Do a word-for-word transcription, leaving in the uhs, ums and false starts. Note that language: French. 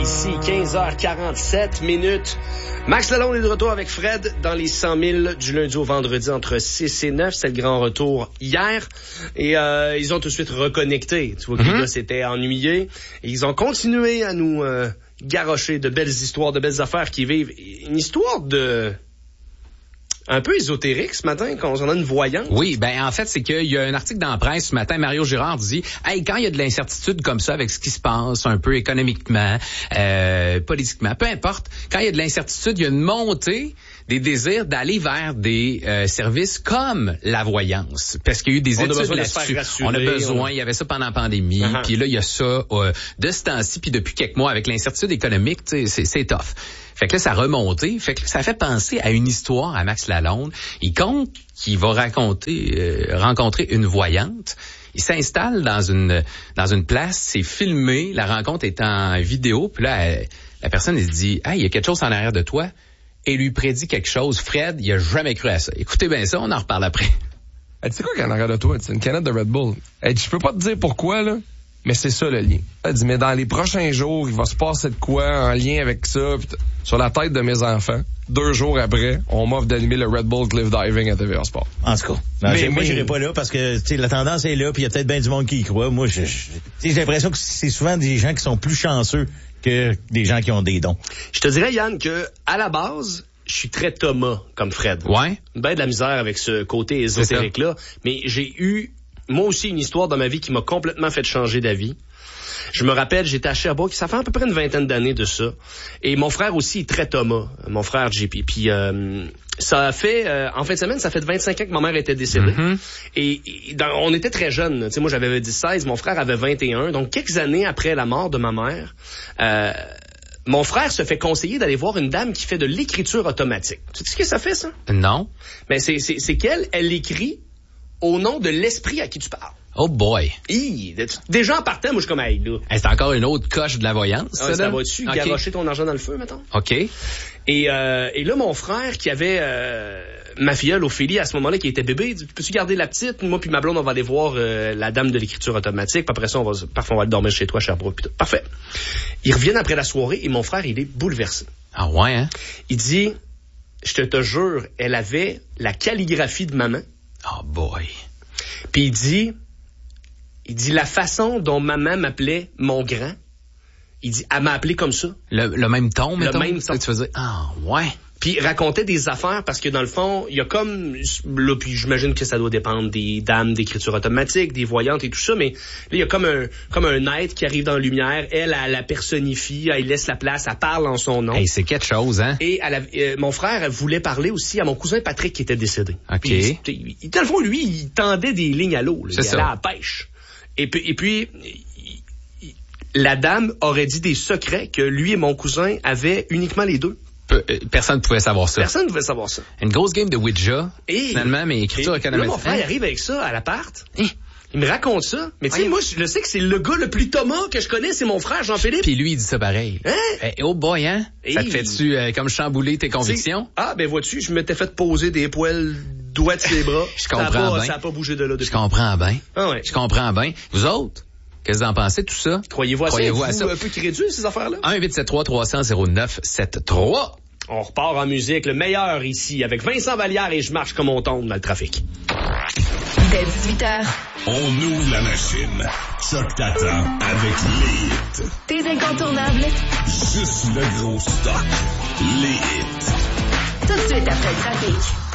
d'ici quinze heures quarante-sept minutes. Max Lalonde est de retour avec Fred dans les cent mille du lundi au vendredi entre six et neuf. C'est le grand retour hier. Et euh, ils ont tout de suite reconnecté. Tu vois que mm-hmm. les gars s'étaient ennuyés. Et ils ont continué à nous euh, garrocher de belles histoires, de belles affaires qui vivent. Une histoire de... un peu ésotérique ce matin, quand on a une voyante. Oui, ben en fait, c'est qu'il y a un article dans la presse ce matin, Mario Girard dit « Hey, quand il y a de l'incertitude comme ça avec ce qui se passe, un peu économiquement, euh, politiquement, peu importe, quand il y a de l'incertitude, il y a une montée des désirs d'aller vers des euh, services comme la voyance. Parce qu'il y a eu des on études là-dessus. On a besoin, on... il y avait ça pendant la pandémie, uh-huh. puis là, il y a ça euh, de ce temps-ci, puis depuis quelques mois, avec l'incertitude économique, c'est, c'est tough. Fait que là, ça a remonté. Fait que ça fait penser à une histoire à Max Lalonde. Il compte qu'il va raconter, euh, rencontrer une voyante. Il s'installe dans une dans une place, c'est filmé, la rencontre est en vidéo, puis là, elle, la personne, elle se dit « Hey, il y a quelque chose en arrière de toi », et lui prédit quelque chose. Fred, il a jamais cru à ça. Écoutez bien ça, on en reparle après. Elle dit, c'est quoi qu'il y a en arrière de toi? C'est une canette de Red Bull. Elle dit, je peux pas te dire pourquoi, là, mais c'est ça le lien. Elle dit, mais dans les prochains jours, il va se passer de quoi en lien avec ça? Pis sur la tête de mes enfants, deux jours après, on m'offre d'animer le Red Bull Cliff Diving à T V A Sport. En tout cas. Non, mais, moi, mais... j'irai pas là parce que, tu sais, la tendance est là, puis il y a peut-être bien du monde qui y croit. Moi, je, je, j'ai l'impression que c'est souvent des gens qui sont plus chanceux que des gens qui ont des dons. Je te dirais, Yann, que à la base, je suis très Thomas, comme Fred. Ouais. Ben de la misère avec ce côté ésotérique-là. Mais j'ai eu, moi aussi, une histoire dans ma vie qui m'a complètement fait changer d'avis. Je me rappelle, j'étais à Sherbrooke, ça fait à peu près une vingtaine d'années de ça. Et mon frère aussi est très Thomas, mon frère J P. Puis euh, ça a fait, euh, en fin de semaine, ça fait vingt-cinq ans que ma mère était décédée. Mm-hmm. Et, et dans, on était très jeunes. Tu sais, moi, j'avais dix seize, mon frère avait vingt et un. Donc, quelques années après la mort de ma mère, euh, mon frère se fait conseiller d'aller voir une dame qui fait de l'écriture automatique. Tu sais ce que ça fait, ça? Non. Mais c'est, c'est, c'est qu'elle, elle écrit au nom de l'esprit à qui tu parles. Oh boy. Hi, déjà en partant, moi je suis comme hey, là. Hey, c'est encore une autre coche de la voyance. Ah, ça, ça va dessus, okay. Garocher ton argent dans le feu, mettons. OK. Et, euh, et là, mon frère qui avait euh, ma filleule Ophélie à ce moment-là, qui était bébé, il dit, peux-tu garder la petite? Moi puis ma blonde, on va aller voir euh, la dame de l'écriture automatique. Puis après ça, on va, parfois, on va aller dormir chez toi, à Sherbrooke. Puis tout. Parfait. Ils reviennent après la soirée et mon frère, il est bouleversé. Ah ouais, hein? Il dit, je te, te jure, elle avait la calligraphie de maman. Oh boy. Puis il dit... Il dit, la façon dont maman m'appelait mon grand, il dit, elle m'a appelé comme ça. Le, le même ton, mettons? Le même ton. Tu faisais, ah, ouais. Puis il racontait des affaires parce que dans le fond, il y a comme, là, puis j'imagine que ça doit dépendre des dames d'écriture automatique, des voyantes et tout ça, mais là, il y a comme un, comme un être qui arrive dans la lumière, elle, elle la personnifie, elle laisse la place, elle parle en son nom. Hey, c'est quelque chose, hein? Et elle a, euh, mon frère elle voulait parler aussi à mon cousin Patrick qui était décédé. OK. Puis, il, il, dans le fond, lui, il tendait des lignes à l'eau, là. C'est Il ça. allait à la pêche. Et puis, et puis il, il, la dame aurait dit des secrets que lui et mon cousin avaient uniquement les deux. Peu, euh, personne ne pouvait savoir ça. Personne ne pouvait savoir ça. Une grosse game de Ouija, et, finalement, mais écriture et, économique. Là, mon frère hein? arrive avec ça à l'appart. Hein? Il me raconte ça. Mais tu sais, moi, je le sais que c'est le gars le plus Thomas que je connais, c'est mon frère Jean-Philippe. Puis lui, il dit ça pareil. Hein? Eh, oh boy, hein? Et ça te fait-tu euh, comme chambouler tes convictions? T'sais, ah, ben vois-tu, je m'étais fait poser des poils doigts de ses bras. Je comprends bien. Ça a pas, ça a pas bougé de là depuis. Je comprends bien. Ah ouais. Je comprends bien. Vous autres? Qu'est-ce que vous en pensez de tout ça? Croyez-vous à Croyez-vous ça? à ça? Un peu qui réduit ces affaires-là? un huit sept trois trois zéro zéro neuf sept trois. On repart en musique, le meilleur ici, avec Vincent Vallière et Je marche comme on tombe dans le trafic. Dès dix-huit heures. On ouvre la machine. Choc t'attend avec les hits. Tes incontournables. Juste le gros stock. Les hits. Tout de suite après le trafic.